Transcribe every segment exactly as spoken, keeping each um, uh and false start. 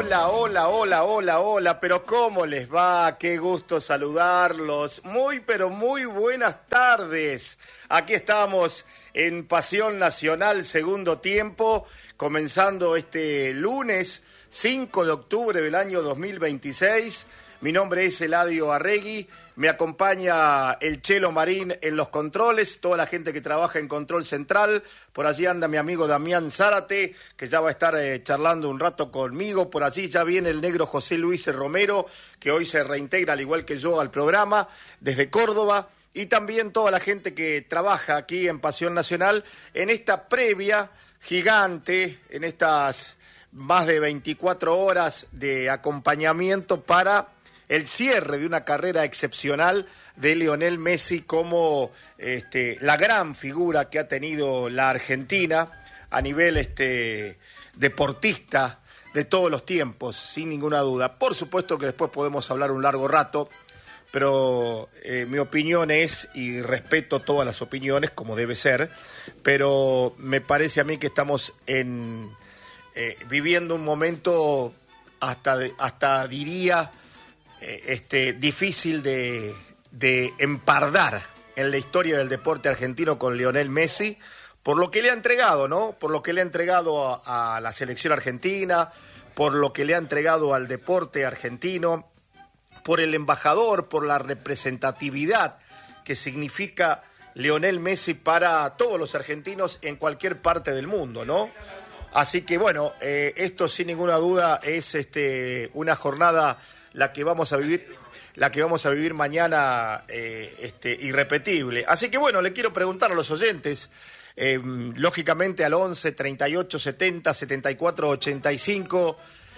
Hola, hola, hola, hola, hola, pero ¿cómo les va? Qué gusto saludarlos. Muy, pero muy buenas tardes. Aquí estamos en Pasión Nacional, segundo tiempo, comenzando este lunes cinco de octubre del año dos mil veintiséis. Mi nombre es Eladio Arregui, me acompaña el Chelo Marín en los controles, toda la gente que trabaja en Control Central. Por allí anda mi amigo Damián Zárate, que ya va a estar eh, charlando un rato conmigo. Por allí ya viene el negro José Luis Romero, que hoy se reintegra, al igual que yo, al programa, desde Córdoba. Y también toda la gente que trabaja aquí en Pasión Nacional, en esta previa gigante, en estas más de veinticuatro horas de acompañamiento para el cierre de una carrera excepcional de Lionel Messi como este, la gran figura que ha tenido la Argentina a nivel este, deportista de todos los tiempos, sin ninguna duda. Por supuesto que después podemos hablar un largo rato, pero eh, mi opinión es, y respeto todas las opiniones como debe ser, pero me parece a mí que estamos en, eh, viviendo un momento hasta, de, hasta diría... Este, difícil de, de empardar en la historia del deporte argentino con Lionel Messi, por lo que le ha entregado, ¿no? Por lo que le ha entregado a, a la selección argentina, por lo que le ha entregado al deporte argentino, por el embajador, por la representatividad que significa Lionel Messi para todos los argentinos en cualquier parte del mundo, ¿no? Así que bueno, eh, esto sin ninguna duda es este, una jornada la que vamos a vivir, la que vamos a vivir mañana eh, este, irrepetible. Así que bueno, le quiero preguntar a los oyentes, eh, lógicamente al once, treinta y ocho, setenta, setenta y cuatro, ochenta y cinco,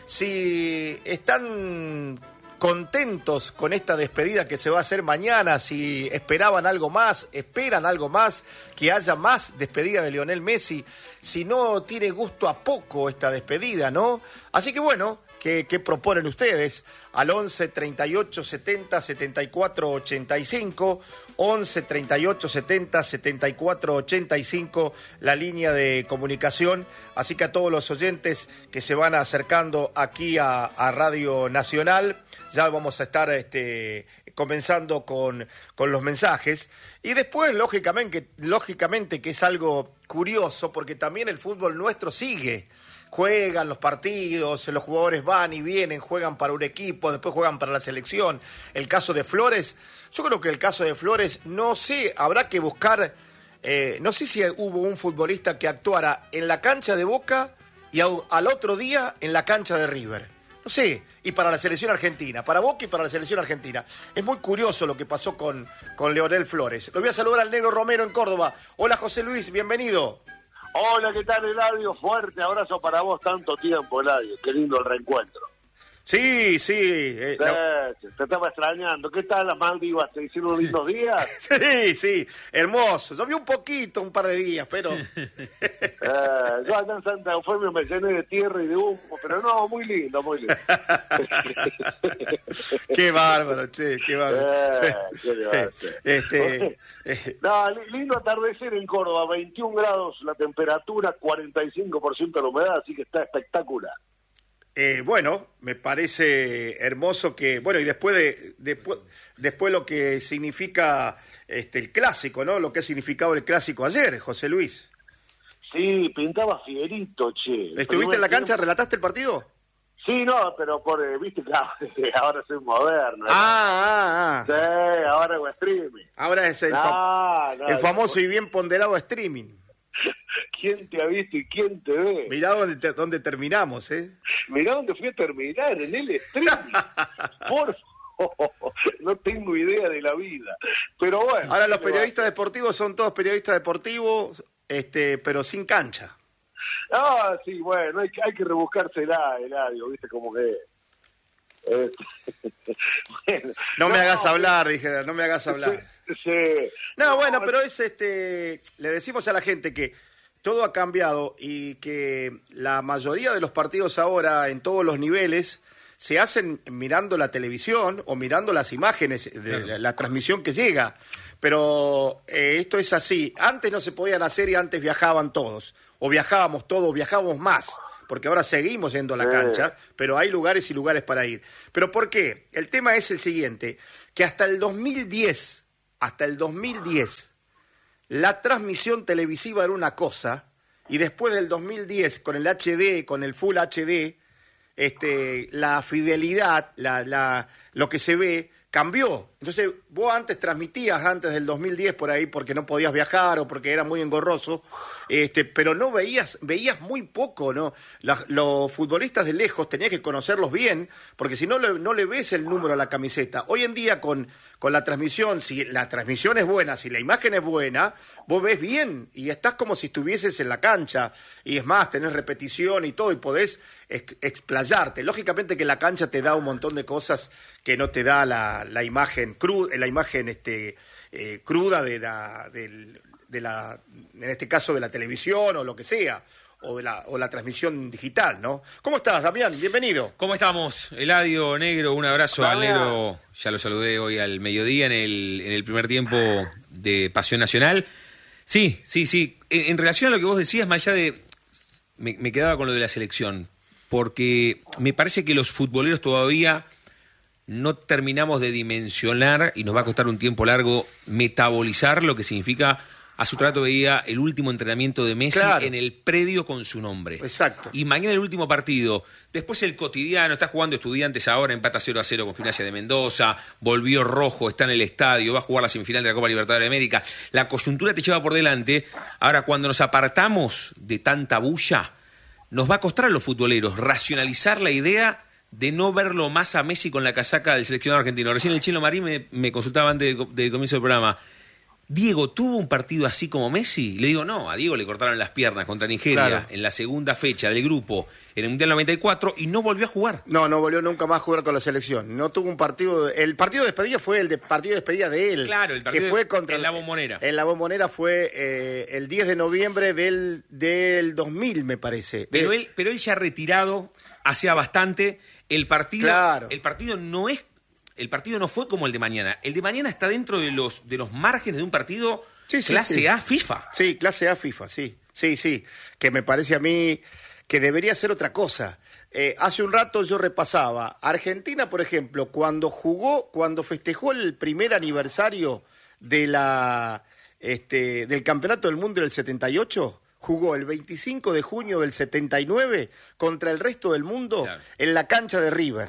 si están contentos con esta despedida que se va a hacer mañana, si esperaban algo más, esperan algo más, que haya más despedida de Lionel Messi, si no tiene gusto a poco esta despedida, ¿no? Así que bueno, ¿Qué, ¿Qué proponen ustedes? Al once, treinta y ocho, setenta, setenta y cuatro, ochenta y cinco, once, treinta y ocho, setenta, setenta y cuatro, ochenta y cinco, la línea de comunicación. Así que a todos los oyentes que se van acercando aquí a, a Radio Nacional, ya vamos a estar este, comenzando con, con los mensajes. Y después, lógicamente, lógicamente que es algo curioso, porque también el fútbol nuestro sigue. Juegan los partidos, los jugadores van y vienen, juegan para un equipo, después juegan para la selección. El caso de Flores, yo creo que el caso de Flores, no sé, habrá que buscar, eh, no sé si hubo un futbolista que actuara en la cancha de Boca y al, al otro día en la cancha de River. No sé, y para la selección argentina, para Boca y para la selección argentina. Es muy curioso lo que pasó con, con Leonel Flores. Lo voy a saludar al negro Romero en Córdoba. Hola José Luis, bienvenido. Hola, ¿qué tal, Eladio? Fuerte abrazo para vos, tanto tiempo, Eladio. Qué lindo el reencuentro. Sí, sí. Eh, sí no. Te estaba extrañando. ¿Qué tal las Maldivas? ¿Te hicieron lindos días? Sí, sí, hermoso. Llovió un poquito, un par de días, pero... eh, yo acá en Santa Eufemia me llené de tierra y de humo, pero no, muy lindo, muy lindo. Qué bárbaro, che, qué bárbaro. Eh, qué bárbaro. este, no, lindo atardecer en Córdoba, veintiún grados la temperatura, cuarenta y cinco por ciento la humedad, así que está espectacular. Eh, bueno, me parece hermoso que, bueno, y después de después, después lo que significa este el clásico, ¿no? Lo que ha significado el clásico ayer, José Luis. Sí, pintaba fierito, che. ¿Estuviste en la cancha? Tiempo... ¿Relataste el partido? Sí, no, pero por, eh, viste que ahora soy moderno. Ah, ah, ah. Sí, ahora hago streaming. Ahora es el, no, fam... no, el famoso no. y bien ponderado streaming. ¿Quién te ha visto y quién te ve? Mirá dónde, te, dónde terminamos, ¿eh? Mirá dónde fui a terminar, en el streaming. Por favor, no tengo idea de la vida. Pero bueno. Ahora los periodistas va? deportivos son todos periodistas deportivos, este, pero sin cancha. Ah, sí, bueno, hay que, hay que rebuscársela, Eladio, viste, como que... Este... bueno, no me no, hagas hablar, dije, no me hagas hablar. Sí. No, bueno, pero es este, le decimos a la gente que todo ha cambiado y que la mayoría de los partidos ahora en todos los niveles se hacen mirando la televisión o mirando las imágenes de claro. la, la transmisión que llega. Pero eh, esto es así. Antes no se podían hacer y antes viajaban todos. O viajábamos todos, viajábamos más. porque ahora seguimos yendo a la Sí. cancha, pero hay lugares y lugares para ir. ¿Pero por qué? El tema es el siguiente, que hasta el dos mil diez, hasta el dos mil diez, la transmisión televisiva era una cosa, y después del dos mil diez, con el H D, con el Full H D, este, la fidelidad, la, la, lo que se ve, cambió. Entonces, vos antes transmitías, antes del dos mil diez por ahí, porque no podías viajar o porque era muy engorroso, este, pero no veías, veías muy poco, ¿no? La, los futbolistas de lejos tenías que conocerlos bien, porque si no, le, no le ves el número a la camiseta. Hoy en día, con, con la transmisión, si la transmisión es buena, si la imagen es buena, vos ves bien y estás como si estuvieses en la cancha. Y es más, tenés repetición y todo, y podés ex, explayarte. Lógicamente que la cancha te da un montón de cosas que no te da la, la imagen cruda, la imagen este, eh, cruda de la, del, de la, en este caso de la televisión o lo que sea, o de la, o la transmisión digital, ¿no? ¿Cómo estás, Damián? Bienvenido. ¿Cómo estamos? Eladio, Negro, un abrazo al Negro, ya lo saludé hoy al mediodía en el, en el primer tiempo de Pasión Nacional. Sí, sí, sí, en, en relación a lo que vos decías, más allá de... Me, me quedaba con lo de la selección, porque me parece que los futboleros todavía no terminamos de dimensionar, y nos va a costar un tiempo largo, metabolizar lo que significa... A su trato veía el último entrenamiento de Messi, claro, en el predio con su nombre. Exacto. Y mañana el último partido. Después el cotidiano, está jugando Estudiantes ahora, empata cero a cero con Gimnasia de Mendoza, volvió rojo, está en el estadio, va a jugar la semifinal de la Copa Libertadores de América. La coyuntura te lleva por delante. Ahora, cuando nos apartamos de tanta bulla, nos va a costar a los futboleros racionalizar la idea de no verlo más a Messi con la casaca del seleccionado argentino. Recién el Chelo Marín me, me consultaba antes del de comienzo del programa. ¿Diego tuvo un partido así como Messi? Le digo, no, a Diego le cortaron las piernas contra Nigeria, claro, en la segunda fecha del grupo en el Mundial noventa y cuatro y no volvió a jugar. No, no volvió nunca más a jugar con la selección. No tuvo un partido... El partido de despedida fue el de partido de despedida de él. Claro, el partido que fue contra en la Bombonera. En la Bombonera fue eh, el diez de noviembre del, del dos mil, me parece. Pero, de... él, pero él ya retirado, hacía bastante. El partido, claro. el partido no es... El partido no fue como el de mañana. El de mañana está dentro de los, de los márgenes de un partido... Sí, sí, clase sí. A FIFA. Sí, clase A FIFA, sí. Sí, sí. Que me parece a mí que debería ser otra cosa. Eh, hace un rato yo repasaba. Argentina, por ejemplo, cuando jugó, cuando festejó el primer aniversario de la, este, del Campeonato del Mundo del setenta y ocho, jugó el veinticinco de junio del setenta y nueve contra el resto del mundo, claro, en la cancha de River.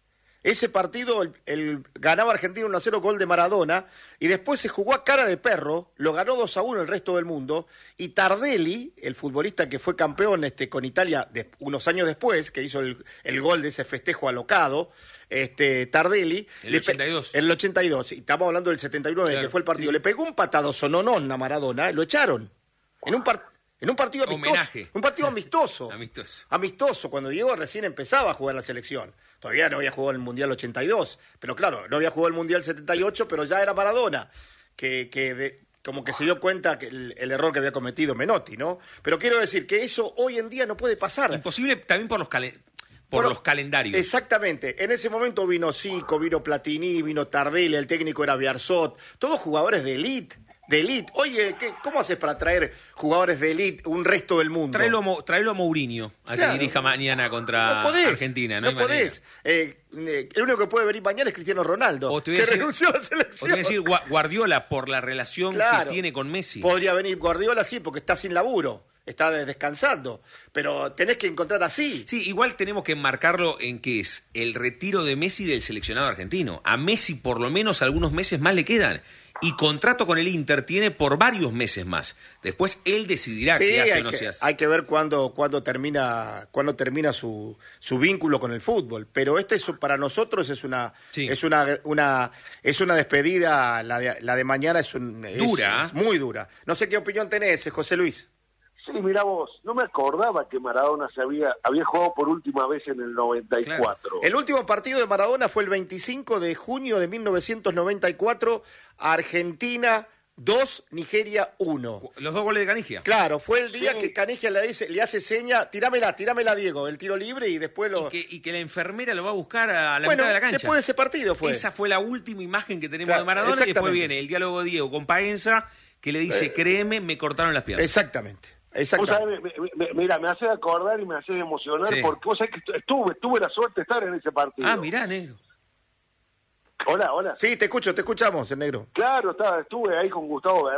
Ese partido el, el, ganaba Argentina uno a cero, gol de Maradona, y después se jugó a cara de perro, lo ganó dos a uno el resto del mundo, y Tardelli, el futbolista que fue campeón este, con Italia de, unos años después, que hizo el, el gol de ese festejo alocado, este, Tardelli... El ochenta y dos. En el ochenta y dos, y estamos hablando del setenta y nueve, claro, que fue el partido, sí, le pegó un patado sononón a Maradona, lo echaron, en un partido... En un partido amistoso. Homenaje. Un partido amistoso. Amistoso. Amistoso, cuando Diego recién empezaba a jugar la selección. Todavía no había jugado el Mundial ochenta y dos. Pero claro, no había jugado el Mundial setenta y ocho, pero ya era Maradona. Que, que de, como que se dio cuenta que el, el error que había cometido Menotti, ¿no? Pero quiero decir que eso hoy en día no puede pasar. Imposible también por los calendarios. Por, por los calendarios. Exactamente. En ese momento vino Zico, vino Platini, vino Tardelli, el técnico era Biarzot. Todos jugadores de élite. De élite. Oye, ¿qué, ¿cómo haces para traer jugadores de élite un resto del mundo? Tráelo, tráelo a Mourinho, a claro, que dirija mañana contra no podés, Argentina. No, no podés. Eh, eh, el único que puede venir mañana es Cristiano Ronaldo, o te que decir, renunció a la selección. O te voy a decir Guardiola por la relación claro, que tiene con Messi. Podría venir Guardiola, sí, porque está sin laburo. Está descansando, pero tenés que encontrar así. Sí, igual tenemos que enmarcarlo en que es el retiro de Messi del seleccionado argentino. A Messi por lo menos algunos meses más le quedan. Y contrato con el Inter tiene por varios meses más. Después él decidirá sí, qué hace hay o no que, se hace. Hay que ver cuándo, cuándo termina, cuándo termina su, su vínculo con el fútbol. Pero este es, para nosotros es una, sí, es una, una, es una despedida. La de, la de mañana es, un, es dura, es muy dura. No sé qué opinión tenés, José Luis. Sí, mirá vos, no me acordaba que Maradona se había, había jugado por última vez en el noventa y cuatro. Claro. El último partido de Maradona fue el veinticinco de junio de mil novecientos noventa y cuatro, Argentina dos, Nigeria uno. Los dos goles de Canigia. Claro, fue el día sí, que Canigia le, dice, le hace seña, tirámela, tirámela Diego, el tiro libre y después lo... Y que, y que la enfermera lo va a buscar a la bueno, mitad de la cancha. Después de ese partido fue. Esa fue la última imagen que tenemos claro, de Maradona y después viene el diálogo de Diego con Paenza que le dice, eh, créeme, me cortaron las piernas. Exactamente. Exacto. Vos sabés, me- me- me- mira, me haces acordar y me haces emocionar Sí. porque vos sabés que estuve, tuve la suerte de estar en ese partido. Ah, mirá, negro. Hola, hola. Sí, te escucho, te escuchamos, el negro. Claro, estaba, estuve ahí con Gustavo Berrío.